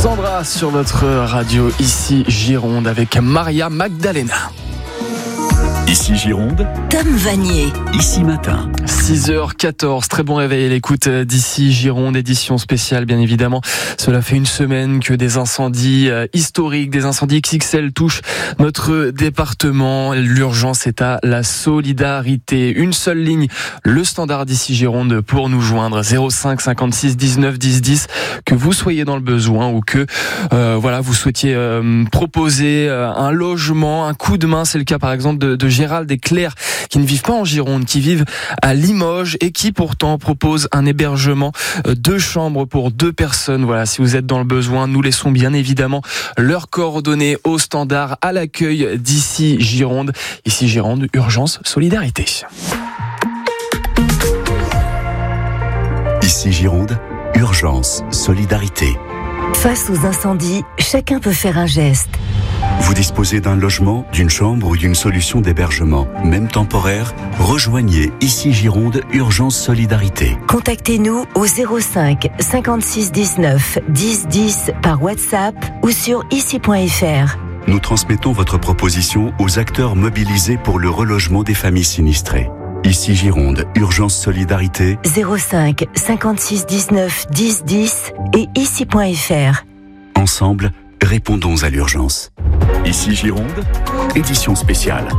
Sandra sur votre radio, ici Gironde, avec Maria Magdalena. Ici Gironde, Tom Vanier. Ici Matin. 6h14, très bon réveil à l'écoute d'Ici Gironde, édition spéciale bien évidemment. Cela fait une semaine que des incendies historiques, des incendies XXL touchent notre département. L'urgence est à la solidarité. Une seule ligne, le standard d'Ici Gironde pour nous joindre, 05 56 19 10 10. Que vous soyez dans le besoin ou que vous souhaitiez proposer un logement, un coup de main, c'est le cas par exemple de Gérald et Claire qui ne vivent pas en Gironde, qui vivent à Limoges et qui pourtant proposent un hébergement 2 chambres pour 2 personnes. Voilà, si vous êtes dans le besoin, nous laissons bien évidemment leurs coordonnées au standard à l'accueil d'Ici Gironde. Ici Gironde, urgence, solidarité. Ici Gironde, urgence, solidarité. Face aux incendies, chacun peut faire un geste. Vous disposez d'un logement, d'une chambre ou d'une solution d'hébergement, même temporaire, rejoignez Ici Gironde, urgence solidarité. Contactez-nous au 05 56 19 10 10 par WhatsApp ou sur ici.fr. Nous transmettons votre proposition aux acteurs mobilisés pour le relogement des familles sinistrées. Ici Gironde, urgence solidarité. 05 56 19 10 10 et ici.fr. Ensemble, répondons à l'urgence. Ici Gironde, édition spéciale.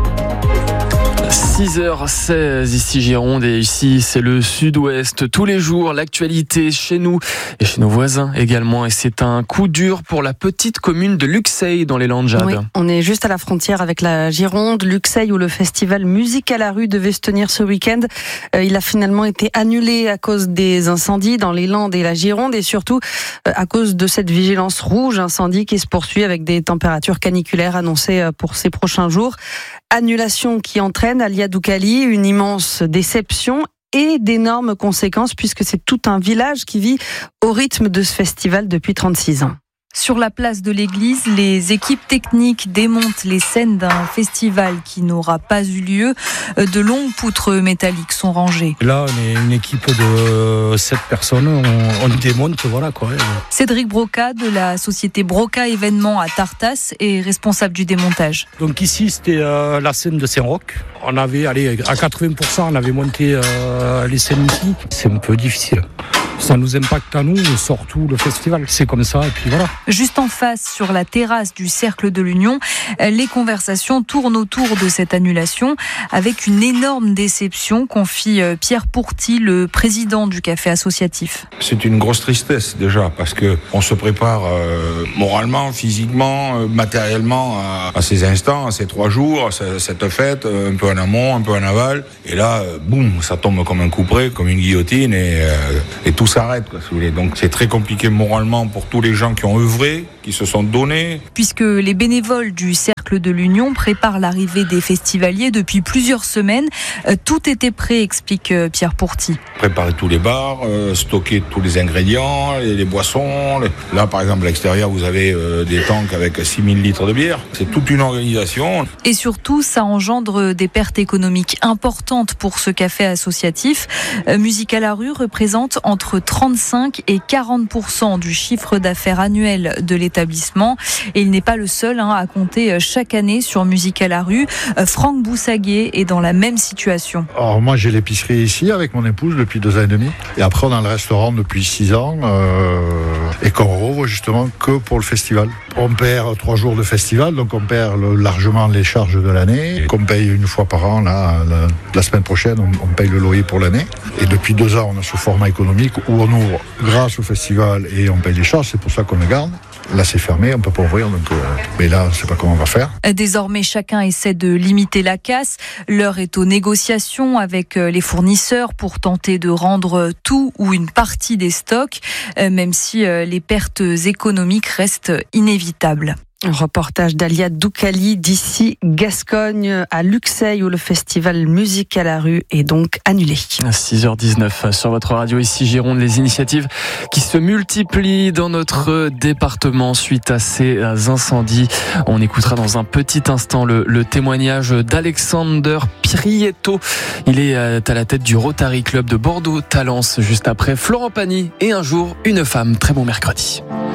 6h16, ici Gironde, et ici c'est le sud-ouest. Tous les jours, l'actualité chez nous et chez nos voisins également. Et c'est un coup dur pour la petite commune de Luxeuil dans les Landes, Jade. Oui, on est juste à la frontière avec la Gironde. Luxeuil, où le festival Musique à la rue devait se tenir ce week-end. Il a finalement été annulé à cause des incendies dans les Landes et la Gironde, et surtout à cause de cette vigilance rouge incendie qui se poursuit avec des températures caniculaires annoncées pour ces prochains jours. Annulation qui entraîne, Alia Doukali, une immense déception et d'énormes conséquences puisque c'est tout un village qui vit au rythme de ce festival depuis 36 ans. Sur la place de l'église, les équipes techniques démontent les scènes d'un festival qui n'aura pas eu lieu. De longues poutres métalliques sont rangées. Là, on est une équipe de 7 personnes, on démonte, voilà quoi. Cédric Broca de la société Broca Événements à Tartas est responsable du démontage. Donc ici, c'était la scène de Saint-Roch. On avait, à 80%, on avait monté les scènes ici. C'est un peu difficile. Ça nous impacte à nous, surtout le festival. C'est comme ça, et puis voilà. Juste en face, sur la terrasse du Cercle de l'Union, les conversations tournent autour de cette annulation, avec une énorme déception, confie Pierre Pourty, le président du café associatif. C'est une grosse tristesse déjà, parce qu'on se prépare moralement, physiquement, matériellement à ces instants, à ces 3 jours, à cette fête, un peu en amont, un peu en aval. Et là, boum, ça tombe comme un couperet, comme une guillotine, et tout s'arrête, quoi, si vous voulez. Donc c'est très compliqué moralement pour tous les gens qui ont œuvré, qui se sont donnés. Puisque les bénévoles du Cercle de l'Union préparent l'arrivée des festivaliers depuis plusieurs semaines, tout était prêt, explique Pierre Pourty. Préparer tous les bars, stocker tous les ingrédients, les boissons. Là, par exemple, à l'extérieur, vous avez des tanks avec 6000 litres de bière. C'est toute une organisation. Et surtout, ça engendre des pertes économiques importantes pour ce café associatif. Musique à la rue représente entre 35 et 40% du chiffre d'affaires annuel de l'établissement. Et il n'est pas le seul à compter chaque année sur Musique à la rue. Franck Boussaguet est dans la même situation. Alors moi, j'ai l'épicerie ici avec mon épouse depuis 2 ans et demi. Et après, on a le restaurant depuis 6 ans. Et qu'on rouvre justement que pour le festival. On perd 3 jours de festival, donc on perd largement les charges de l'année. Qu'on paye une fois par an, là, la semaine prochaine, on paye le loyer pour l'année. Et depuis 2 ans, on a ce format économique où on ouvre grâce au festival et on paye les charges, c'est pour ça qu'on le garde. Là, c'est fermé, on ne peut pas ouvrir, donc, mais là, je ne sais pas comment on va faire. Désormais, chacun essaie de limiter la casse. L'heure est aux négociations avec les fournisseurs pour tenter de rendre tout ou une partie des stocks, même si les pertes économiques restent inévitables. Un reportage d'Alia Doukali d'ici Gascogne à Luxeuil où le festival Musique à la rue est donc annulé. 6h19 sur votre radio ici Gironde, les initiatives qui se multiplient dans notre département suite à ces incendies. On écoutera dans un petit instant le témoignage d'Alexander Prieto. Il est à la tête du Rotary Club de Bordeaux-Talence juste après Florent Pagny et un jour une femme. Très bon mercredi.